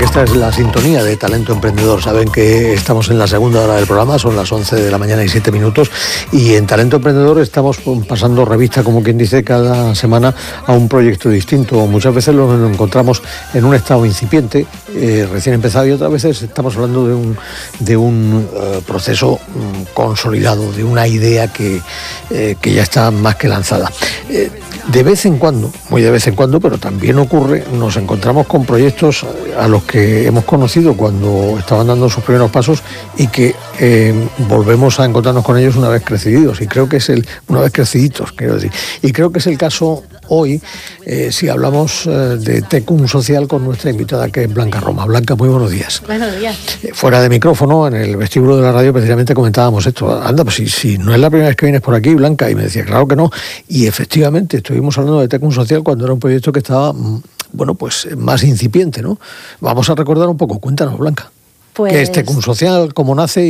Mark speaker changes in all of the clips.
Speaker 1: Esta es la sintonía de Talento Emprendedor. Saben que estamos en la segunda hora del programa, son las 11 de la mañana y 7 minutos, y en Talento Emprendedor estamos pasando revista, como quien dice, cada semana a un proyecto distinto. Muchas veces lo encontramos en un estado incipiente, recién empezado, y otras veces estamos hablando de un proceso consolidado, de una idea que ya está más que lanzada. De vez en cuando, muy de vez en cuando, pero también ocurre, nos encontramos con proyectos a los que hemos conocido cuando estaban dando sus primeros pasos y que volvemos a encontrarnos con ellos una vez crecidos, y creo que es una vez creciditos, quiero decir. Y creo que es el caso hoy, si hablamos de Tecum Social con nuestra invitada, que es Blanca Roma. Blanca, muy buenos días.
Speaker 2: Buenos días.
Speaker 1: Fuera de micrófono, en el vestíbulo de la radio, precisamente comentábamos esto. Anda, pues si no es la primera vez que vienes por aquí, Blanca, y me decía, claro que no. Y efectivamente, estuvimos hablando de Tecum Social cuando era un proyecto que estaba, bueno, pues más incipiente, ¿no? Vamos a recordar un poco. Cuéntanos, Blanca.
Speaker 2: Pues...
Speaker 1: ¿Qué es Tecum Social? ¿Cómo nace?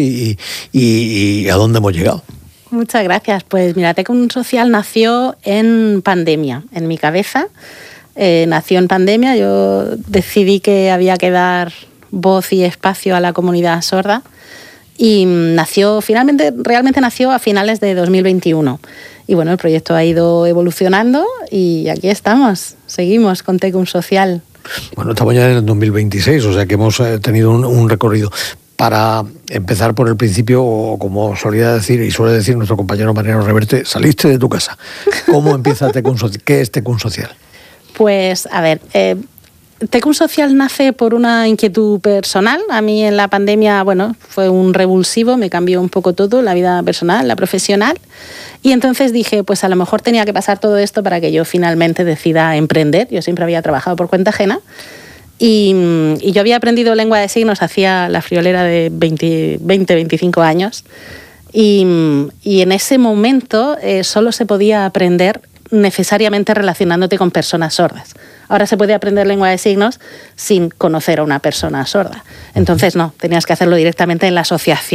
Speaker 1: Y ¿a dónde hemos llegado?
Speaker 2: Muchas gracias. Pues mira, Tecum Social nació en pandemia, en mi cabeza. Nació en pandemia. Yo decidí que había que dar voz y espacio a la comunidad sorda, y realmente nació a finales de 2021. Y bueno, el proyecto ha ido evolucionando y aquí estamos, seguimos con Tecum Social.
Speaker 1: Bueno, estamos ya en el 2026, o sea que hemos tenido un recorrido. Para empezar por el principio, o como solía decir y suele decir nuestro compañero Mariano Reverte, saliste de tu casa. ¿Cómo empieza Tecum Social? ¿Qué es Tecum Social?
Speaker 2: Pues, a ver, Tecum Social nace por una inquietud personal. A mí en la pandemia, bueno, fue un revulsivo, me cambió un poco todo, la vida personal, la profesional. Y entonces dije, pues a lo mejor tenía que pasar todo esto para que yo finalmente decida emprender. Yo siempre había trabajado por cuenta ajena. Y yo había aprendido lengua de signos, hacía la friolera de 25 años. Y en ese momento solo se podía aprender necesariamente relacionándote con personas sordas. Ahora se puede aprender lengua de signos sin conocer a una persona sorda. Entonces no, tenías que hacerlo directamente en la asociación.